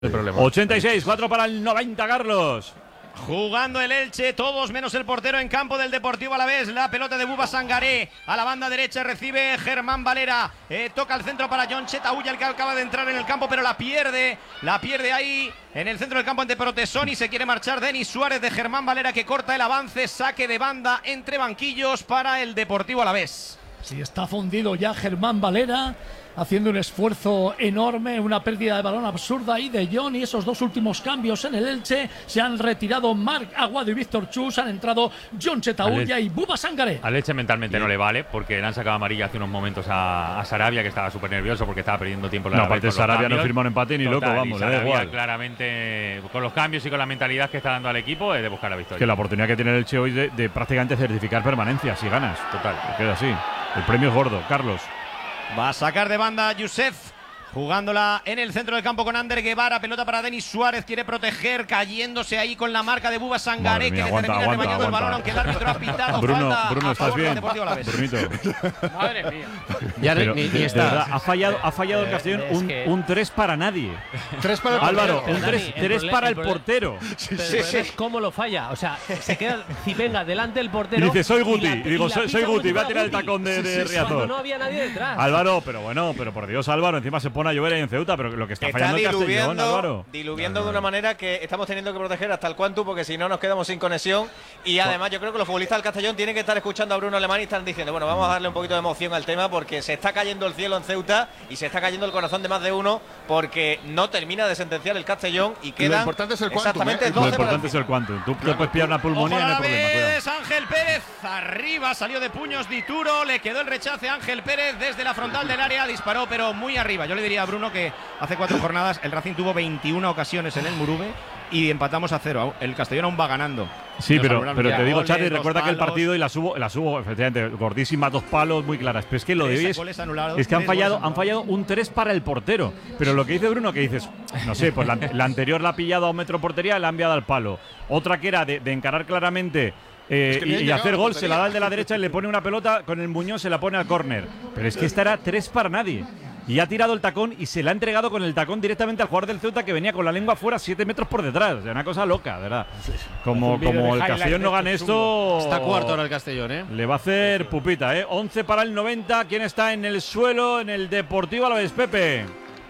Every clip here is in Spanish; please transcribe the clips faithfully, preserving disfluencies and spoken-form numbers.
ochenta y seis, cuatro para el noventa, Carlos. Jugando el Elche, todos menos el portero en campo del Deportivo Alavés. La pelota de Buba Sangaré a la banda derecha, recibe Germán Valera, eh, toca el centro para John Chetauya, el que acaba de entrar en el campo, pero la pierde, la pierde ahí en el centro del campo ante Protesoni. Se quiere marchar Denis Suárez de Germán Valera, que corta el avance, saque de banda entre banquillos para el Deportivo Alavés. Sí, está fundido ya Germán Valera, haciendo un esfuerzo enorme, una pérdida de balón absurda ahí de John, y esos dos últimos cambios en el Elche. Se han retirado Marc Aguado y Víctor Chus, han entrado John Chetauya y Buba Sangaré. Al Elche mentalmente sí. no le vale, porque le han sacado amarilla hace unos momentos a, a Sarabia, que estaba súper nervioso porque estaba perdiendo tiempo. La no, aparte Sarabia no firma un empate ni Total, loco, vamos, Sarabia, da igual. Claramente, con los cambios y con la mentalidad que está dando al equipo, es de buscar la victoria. Que la oportunidad que tiene el Elche hoy de, de prácticamente certificar permanencia, si ganas. Total. Queda así. El premio es gordo, Carlos. Va a sacar de banda Youssef, jugándola en el centro del campo con Ander Guevara. Pelota para Denis Suárez, quiere proteger, cayéndose ahí con la marca de Buba Sangaré, mía, que aguanta, le termina aguanta, rebañando aguanta. el balón, aunque el árbitro ha pitado. Bruno, falta Bruno, ¿estás bien? Brunito. Madre mía. Ya Pero, ni, ni está. Verdad, ha fallado, ha fallado el Castellón un, que... un tres para nadie. Tres para el Álvaro, un tres, tres para el, el portero. Sí, sí, sí. ¿Cómo lo falla? O sea, se queda Cipenga delante del portero. Y dice, soy Guti. Y, la, y digo, soy, soy Guti, voy a tirar el tacón de, de Riazor. No había nadie detrás. Álvaro, pero bueno, pero por Dios, Álvaro, encima se pone a llover ahí en Ceuta, pero lo que está, está fallando el Castellón, Álvaro. Diluviendo no, no. de una manera que estamos teniendo que proteger hasta el Quantum, porque si no nos quedamos sin conexión. Y además yo creo que los futbolistas del Castellón tienen que estar escuchando a Bruno Alemán y están diciendo, bueno, vamos a darle un poquito de emoción al tema, porque se está cayendo el cielo en Ceuta y se está cayendo el corazón de más de uno, porque no termina de sentenciar el Castellón y queda. Lo importante es el Quantum. Exactamente, ¿eh? Lo importante es el Quantum. Tú te puedes pillar una pulmonía y no hay problema. Es Ángel Pérez, arriba, salió de puños Dituro, le quedó el rechace a Ángel Pérez desde la frontal del área, disparó pero muy arriba. Yo le diría a Bruno que hace cuatro jornadas el Racing tuvo veintiuna ocasiones en el Murube y empatamos a cero. El Castellón aún va ganando. Sí, Nos pero, pero te digo, Charly, recuerda que el partido y la subo, la subo efectivamente, gordísima, dos palos muy claras. Pero es que lo de hoy es, es que han fallado, han fallado un tres para el portero. Pero lo que dice Bruno, que dices, no sé, pues la, la anterior la ha pillado a un metro portería y la ha enviado al palo. Otra que era de, de encarar claramente eh, es que y, y hacer gol, se la da al de la derecha y le pone una pelota con el muñón, se la pone al córner. Pero es que esta era tres para nadie. Y ha tirado el tacón y se la ha entregado con el tacón directamente al jugador del Ceuta, que venía con la lengua fuera siete metros por detrás. O sea, una cosa loca, ¿verdad? Como, como el Castellón no gane esto… Está cuarto ahora el Castellón, ¿eh? Le va a hacer pupita, ¿eh? once para el noventa. ¿Quién está en el suelo en el Deportivo Alavés, Pepe?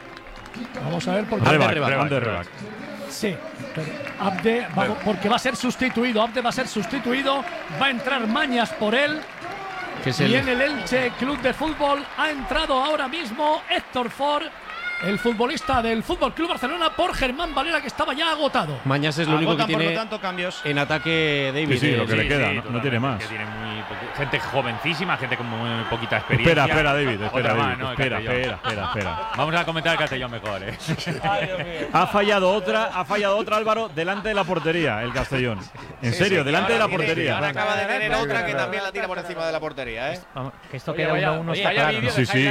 Vamos a ver por qué. Rebac, Rebac, Rebac. Sí, pero Abde, va, porque va a ser sustituido. Abde va a ser sustituido. Va a entrar Mañas por él. Y en el Elche Club de Fútbol ha entrado ahora mismo Héctor Ford, el futbolista del Fútbol Club Barcelona, por Germán Valera, que estaba ya agotado. Mañas es lo Agotan, único que tiene por lo tanto, cambios. en ataque David. Sí, sí, lo que sí, le queda, sí, no, no tiene más. Tiene muy gente jovencísima, gente con muy poquita experiencia. Espera, espera, David, espera, David, más, ¿no? espera, espera, espera, espera. Vamos a comentar el Castellón mejor, ¿eh? Ay, Dios mío. Ha fallado otra, ha fallado otra, Álvaro, delante de la portería, el Castellón. En sí, serio, sí, delante de la tiene, portería. Ahora acaba de tener otra que también la tira por encima de la portería, ¿eh? Que esto queda uno a uno. Sí, sí.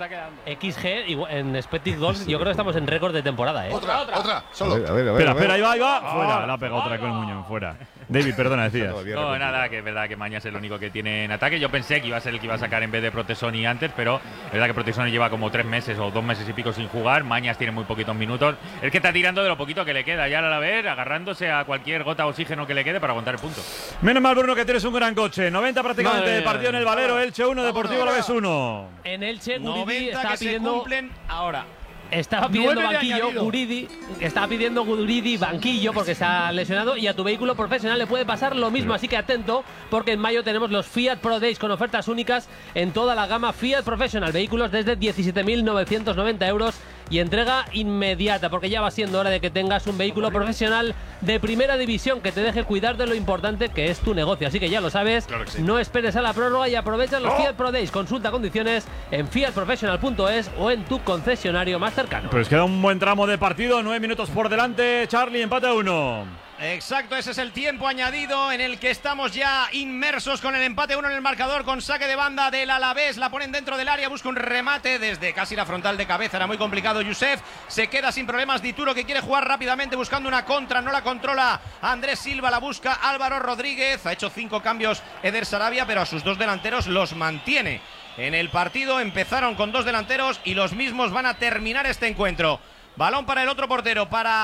X G igual, en Expected Goals, yo creo que estamos en récord de temporada, ¿eh? Otra, otra, otra. Solo. A ver, a ver, espera, a ver. espera, ahí va, ahí va. Fuera, la ha pegado otra con el muñón, fuera. David, perdona, decías. No, nada, que es verdad que Mañas es el único que tiene en ataque. Yo pensé que iba a ser el que iba a sacar en vez de Protesoni antes, pero es verdad que Protesoni lleva como tres meses o dos meses y pico sin jugar. Mañas tiene muy poquitos minutos. Es que está tirando de lo poquito que le queda ya a la vez, agarrándose a cualquier gota de oxígeno que le quede para aguantar el punto. Menos mal, Bruno, que tienes un gran coche. noventa prácticamente de partido en el Valero. Elche uno, Deportivo Alavés uno. En Elche, Guridi está pidiendo… se cumplen ahora. Estaba pidiendo banquillo, Guridi, estaba pidiendo Guridi banquillo porque está lesionado, y a tu vehículo profesional le puede pasar lo mismo, así que atento, porque en mayo tenemos los Fiat Pro Days con ofertas únicas en toda la gama Fiat Professional, vehículos desde diecisiete mil novecientos noventa euros y entrega inmediata, porque ya va siendo hora de que tengas un vehículo profesional de primera división que te deje cuidar de lo importante que es tu negocio, así que ya lo sabes, claro sí. No esperes a la prórroga y aprovecha los oh. Fiat Pro Days, consulta condiciones en fiat professional punto es o en tu concesionario más cercano. Pues queda un buen tramo de partido, nueve minutos por delante, Charly, empate a uno. Exacto, ese es el tiempo añadido en el que estamos ya inmersos con el empate uno en el marcador, con saque de banda del Alavés, la ponen dentro del área, busca un remate desde casi la frontal de cabeza, era muy complicado Youssef, se queda sin problemas Dituro, que quiere jugar rápidamente buscando una contra, no la controla Andrés Silva, la busca Álvaro Rodríguez, ha hecho cinco cambios Eder Sarabia, pero a sus dos delanteros los mantiene en el partido. Empezaron con dos delanteros y los mismos van a terminar este encuentro. Balón para el otro portero, para